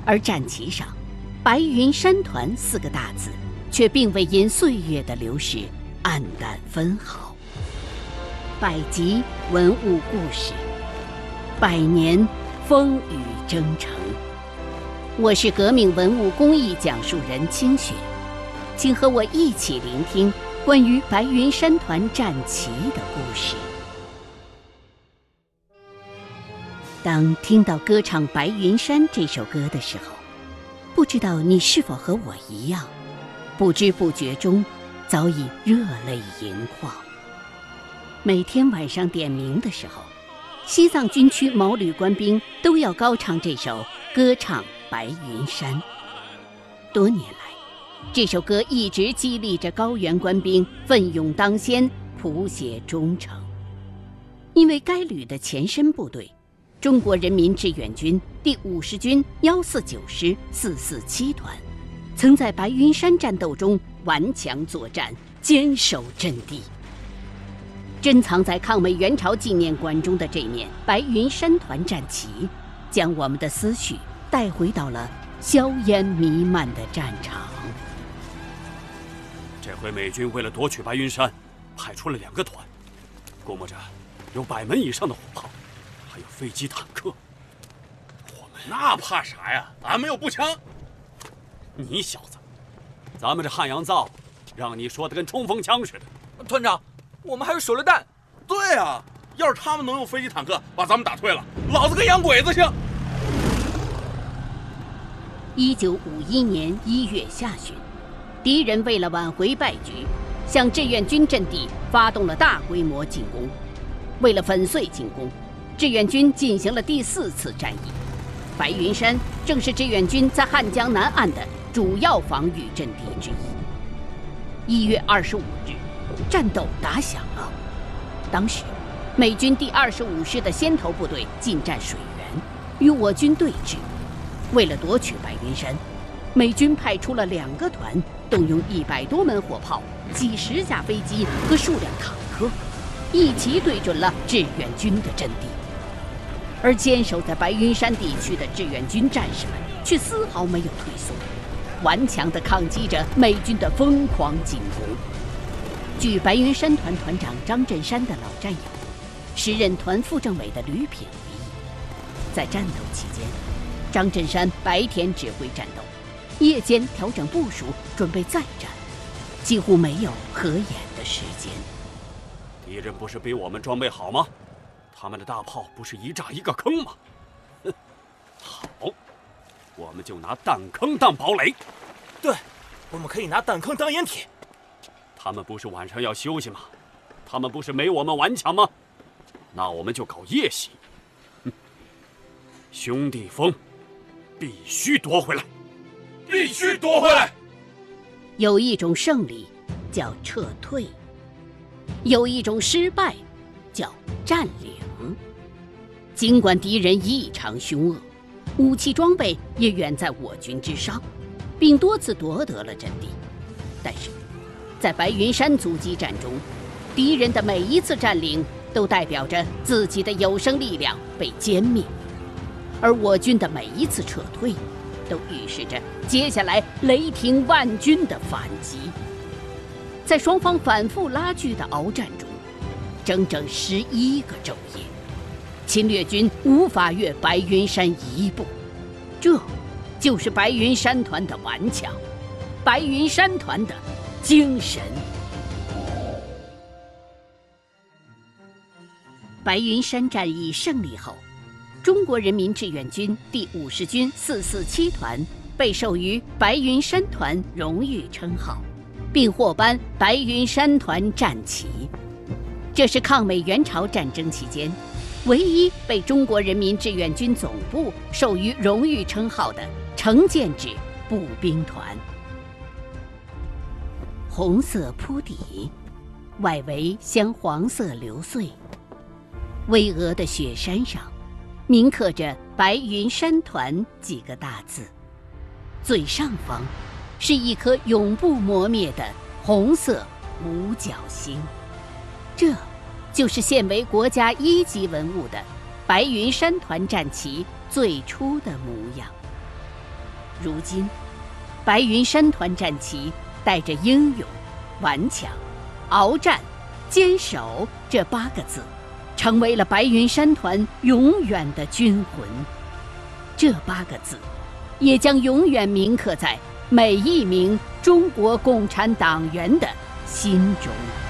而战旗上“白云山团”4个大字，却并未因岁月的流逝黯淡分毫。百集文物故事，100年风雨征程。我是革命文物公益讲述人清雪，请和我一起聆听关于白云山团战旗的故事。当听到歌唱《白云山》这首歌的时候，不知道你是否和我一样，不知不觉中早已热泪盈眶。每天晚上点名的时候，西藏军区毛旅官兵都要高唱这首歌唱《白云山》。多年来，这首歌一直激励着高原官兵奋勇当先，谱写忠诚。因为该旅的前身部队中国人民志愿军第50军149师447团，曾在白云山战斗中顽强作战，坚守阵地。珍藏在抗美援朝纪念馆中的这面白云山团战旗，将我们的思绪带回到了硝烟弥漫的战场。 这回美军为了夺取白云山，派出了2个团，估摸着有100门以上的火炮，还有飞机坦克。我们那怕啥呀？咱们有步枪。 你小子，咱们这汉阳造，让你说的跟冲锋枪似的。 团长，我们还有手榴弹。 对啊，要是他们能用飞机坦克把咱们打退了，老子跟洋鬼子像。 1951年1月下旬，敌人为了挽回败局，向志愿军阵地发动了大规模进攻。为了粉碎进攻，志愿军进行了第4次战役。白云山正是志愿军在汉江南岸的主要防御阵地之一。1月25日，战斗打响了。当时，美军第25师的先头部队进占水源，与我军对峙。为了夺取白云山，美军派出了2个团，动用100多门火炮、几十架飞机和数辆坦克，一起对准了志愿军的阵地。而坚守在白云山地区的志愿军战士们却丝毫没有退缩，顽强地抗击着美军的疯狂进攻。据白云山团团长张振山的老战友、时任团副政委的吕品回忆，在战斗期间，张振山白天指挥战斗，夜间调整部署，准备再战，几乎没有合眼的时间。 敌人不是比我们装备好吗？他们的大炮不是一炸一个坑吗？哼，好，我们就拿弹坑当堡垒。 对，我们可以拿弹坑当掩体。 他们不是晚上要休息吗？他们不是没我们顽强吗？那我们就搞夜袭。兄弟峰必须夺回来， 必须夺回来。 有一种胜利叫撤退，有一种失败叫占领。尽管敌人异常凶恶，武器装备也远在我军之上，并多次夺得了阵地，但是在白云山阻击战中，敌人的每一次占领都代表着自己的有生力量被歼灭，而我军的每一次撤退都预示着接下来雷霆万钧的反击。在双方反复拉锯的鏖战中，整整11个昼夜，侵略军无法越白云山一步。这就是白云山团的顽强，白云山团的精神。白云山战役胜利后，中国人民志愿军第50军447团被授予白云山团荣誉称号，并获颁白云山团战旗。这是抗美援朝战争期间唯一被中国人民志愿军总部授予荣誉称号的成建制步兵团。红色铺底，外围镶黄色流穗，巍峨的雪山上铭刻着白云山团几个大字，最上方是一颗永不磨灭的红色五角星。这就是现为国家1级文物的白云山团战旗最初的模样。 如今，白云山团战旗带着英勇、顽强、鏖战、坚守这8个字，成为了白云山团永远的军魂。这8个字，也将永远铭刻在每一名中国共产党员的心中。